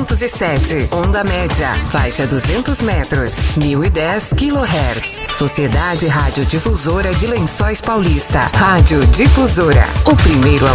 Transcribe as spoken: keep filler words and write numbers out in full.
pontos e sete. Onda média. Faixa duzentos metros. mil e dez quilohertz. Sociedade Rádio Difusora de Lençóis Paulista. Rádio Difusora. O primeiro a